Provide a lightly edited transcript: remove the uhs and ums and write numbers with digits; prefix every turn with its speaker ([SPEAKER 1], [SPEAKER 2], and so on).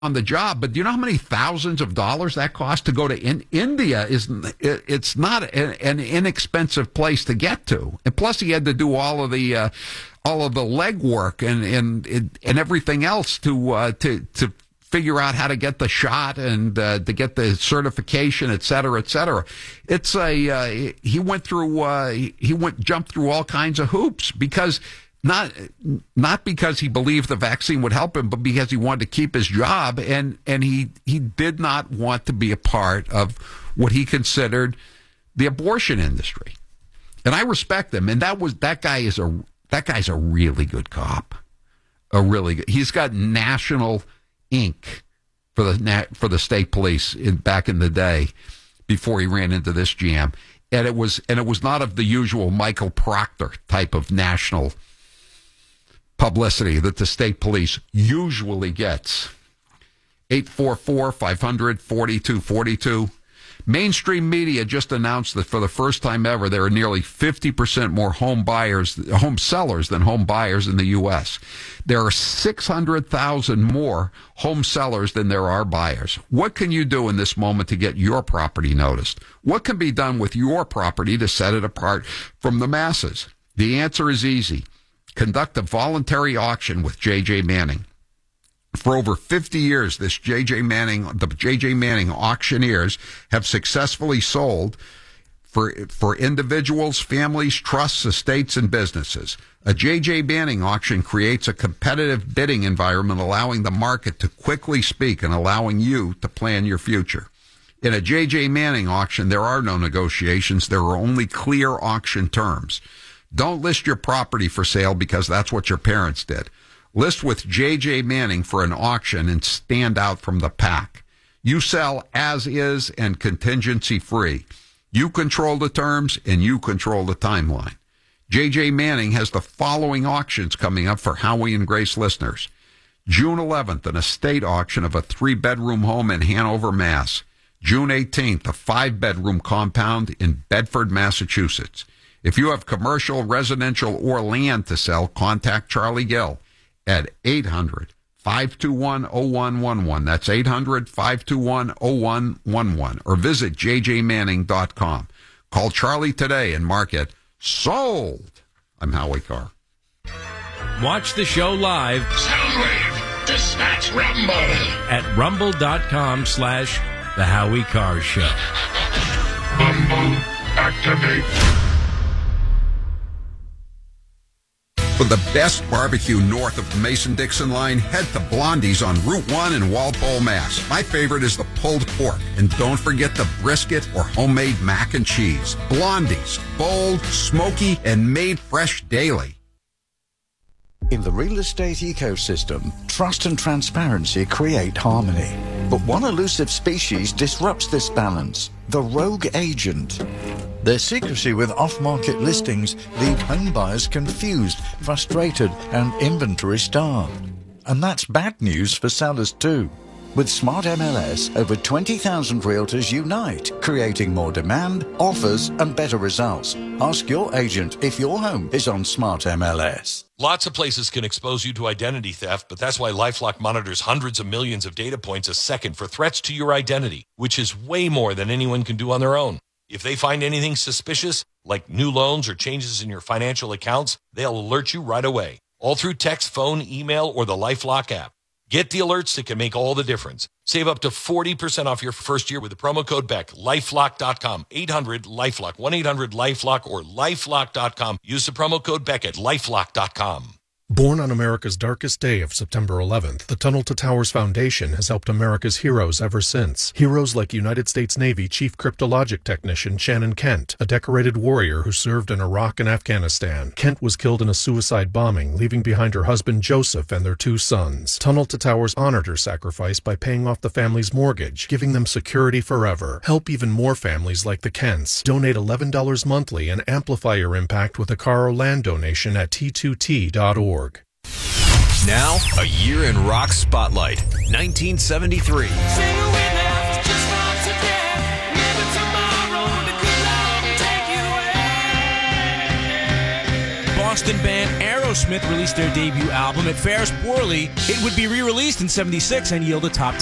[SPEAKER 1] on the job, but do you know how many thousands of dollars that costs to go to India? It's not an inexpensive place to get to, and plus he had to do all of the legwork and everything else to figure out how to get the shot and to get the certification, et cetera, et cetera. It's he jumped through all kinds of hoops because. Not because he believed the vaccine would help him, but because he wanted to keep his job, and he did not want to be a part of what he considered the abortion industry. And I respect him. And that guy's a really good cop. He's got national ink for the state police back in the day before he ran into this jam. And it was not of the usual Michael Proctor type of national publicity that the state police usually gets. 844-500-4242. Mainstream media just announced that for the first time ever, there are nearly 50% more home sellers than home buyers in the U.S. There are 600,000 more home sellers than there are buyers. What can you do in this moment to get your property noticed? What can be done with your property to set it apart from the masses? The answer is easy. Conduct a voluntary auction with J.J. Manning. For over 50 years, the J.J. Manning auctioneers have successfully sold for individuals, families, trusts, estates, and businesses. A J.J. Manning auction creates a competitive bidding environment, allowing the market to quickly speak and allowing you to plan your future. In a J.J. Manning auction, there are no negotiations. There are only clear auction terms. Don't list your property for sale because that's what your parents did. List with J.J. Manning for an auction and stand out from the pack. You sell as is and contingency free. You control the terms and you control the timeline. J.J. Manning has the following auctions coming up for Howie and Grace listeners. June 11th, an estate auction of a 3-bedroom home in Hanover, Mass. June 18th, a 5-bedroom compound in Bedford, Massachusetts. If you have commercial, residential, or land to sell, contact Charlie Gill at 800-521-0111. That's 800-521-0111. Or visit jjmanning.com. Call Charlie today and mark it sold. I'm Howie Carr.
[SPEAKER 2] Watch the show live.
[SPEAKER 3] Soundwave, dispatch Rumble.
[SPEAKER 2] At rumble.com/The Howie Carr Show.
[SPEAKER 3] Rumble, activate.
[SPEAKER 1] For the best barbecue north of the Mason-Dixon line, head to Blondie's on Route 1 in Walpole, Mass. My favorite is the pulled pork. And don't forget the brisket or homemade mac and cheese. Blondie's, bold, smoky, and made fresh daily.
[SPEAKER 4] In the real estate ecosystem, trust and transparency create harmony. But one elusive species disrupts this balance: the rogue agent. Their secrecy with off-market listings leave home buyers confused, frustrated, and inventory-starved. And that's bad news for sellers too. With Smart MLS, over 20,000 realtors unite, creating more demand, offers, and better results. Ask your agent if your home is on Smart MLS.
[SPEAKER 5] Lots of places can expose you to identity theft, but that's why LifeLock monitors hundreds of millions of data points a second for threats to your identity, which is way more than anyone can do on their own. If they find anything suspicious, like new loans or changes in your financial accounts, they'll alert you right away, all through text, phone, email, or the LifeLock app. Get the alerts that can make all the difference. Save up to 40% off your first year with the promo code BECK. LifeLock.com, 800-LifeLock, 1-800-LifeLock, or LifeLock.com. Use the promo code BECK at LifeLock.com.
[SPEAKER 6] Born on America's darkest day of September 11th, the Tunnel to Towers Foundation has helped America's heroes ever since. Heroes like United States Navy Chief Cryptologic Technician Shannon Kent, a decorated warrior who served in Iraq and Afghanistan. Kent was killed in a suicide bombing, leaving behind her husband Joseph and their 2 sons. Tunnel to Towers honored her sacrifice by paying off the family's mortgage, giving them security forever. Help even more families like the Kents. Donate $11 monthly and amplify your impact with a car or land donation at t2t.org.
[SPEAKER 7] Now, a year in rock spotlight. 1973.
[SPEAKER 8] Boston band Aerosmith released their debut album. It fares poorly. It would be re-released in '76 and yield a top